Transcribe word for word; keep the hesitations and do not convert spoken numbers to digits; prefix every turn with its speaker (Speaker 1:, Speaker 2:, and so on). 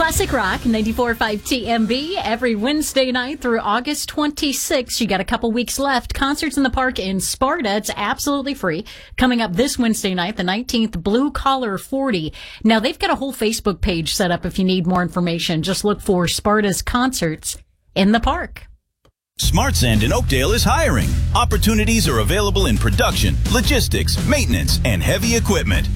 Speaker 1: Classic Rock, ninety-four point five T M B, every Wednesday night through August twenty-sixth. You got a couple weeks left. Concerts in the Park in Sparta. It's absolutely free. Coming up this Wednesday night, the nineteenth, Blue Collar forty. Now, they've got a whole Facebook page set up if you need more information. Just look for Sparta's Concerts in the Park.
Speaker 2: Smart Sand in Oakdale is hiring. Opportunities are available in production, logistics, maintenance, and heavy equipment.